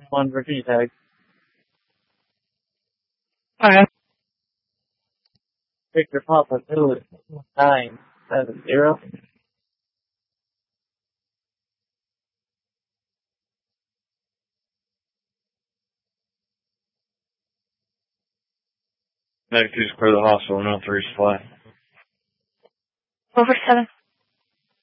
1 Virginia tag. Okay. Victor Papa 2970. Medic 2's clear the hospital, no 3 supply. Over 7.